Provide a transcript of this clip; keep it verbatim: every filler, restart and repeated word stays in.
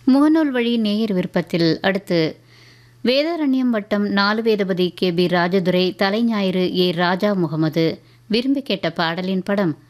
முகநூல் வழி நேயர் விருப்பத்தில் அடுத்து வேதாரண்யம் வட்டம் நாலு வேதபதி கே பி ராஜதுரை தலைஞாயிறு ஏ ராஜா முகமது விரும்பி கேட்ட பாடலின் படம்